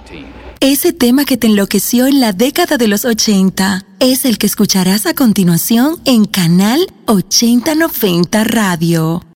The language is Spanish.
Ese tema que te enloqueció en la década de los 80 es el que escucharás a continuación en Canal 8090 Radio.